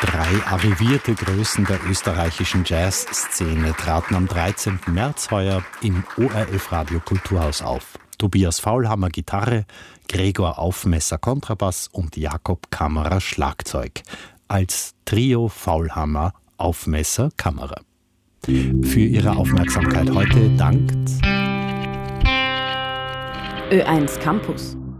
Drei arrivierte Größen der österreichischen Jazzszene traten am 13. März heuer im ORF Radio Kulturhaus auf. Tobias Faulhammer Gitarre, Gregor Aufmesser Kontrabass und Jakob Kammerer Schlagzeug. Als Trio Faulhammer Aufmesser Kammerer. Für Ihre Aufmerksamkeit heute dankt Ö1 Campus.